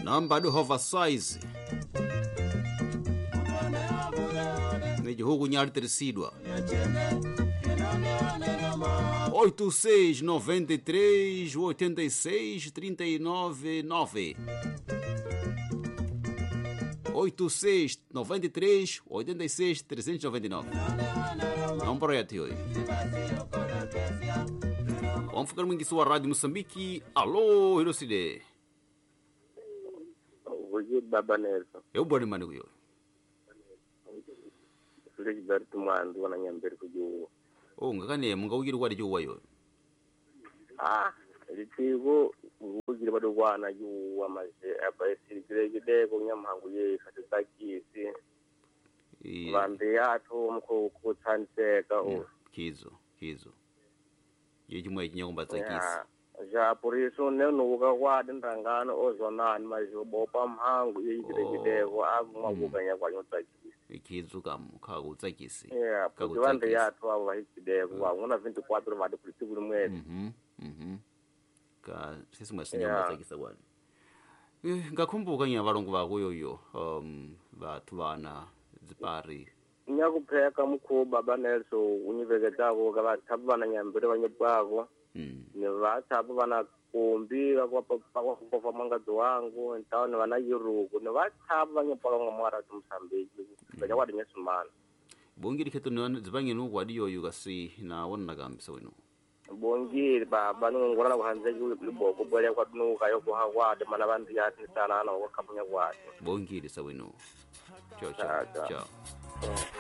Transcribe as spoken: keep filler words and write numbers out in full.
Namba do oversize. Neje huku nyari tercidwa. oito seis noventa e três oitenta e seis trinta e nove nove. oito seis noventa e três oitenta e seis trezentos e noventa e nove. Vamos para aí, hoje. Vamos ficar muito em sua rádio Moçambique. Alô, Hirocide. Hoje Baba Nelson. Eu bom de mano eu. Filiberto Mando wana nyambere kujo. Oh, ngakane mungawugiri kwadi jo wayo. Ah, litigo ugiri bado wana ju amaje abaisi gregede ko nyamhangu ye katakisi. Vande yato mko kutsanseka o kizo kizo. Yeji mwe kinyomba tsakisi. Ja poriso neno ukakwadi ndangano ozonani majo bopa mhangu ye gregede ko aguma kuganya kwa nyotsaki. Ikizu kam kago tsakisi. Yeah, kago vande yato abo bahitide ko ngona vinte e quatro vade politiku limwe. Mhm. Mhm. Ka sisi mwasinyomba tsakisa bwana. Eh ngakumbuka nya balongo bakuyoyo um bathu bana zipari nyakupheka mukho Baba Nelson univeketako kabathapu bana nyambere banyebwako mm ne bathapu bana kombi kwa kwa mangadzo wangu ntawone bana yiruku ne bathapu banyebwako ngomara tumsambeki banya kwadi nyesumana bongiri keto ne zibange no kwadi yoyo kasi na wonna kamisa weno bongiri baba ngongora kuhanze liboko bole kwa tunuka yo kwa kwade mana bandi yati sana na kwa kapunya kwade bongiri sa weno ciao ciao ciao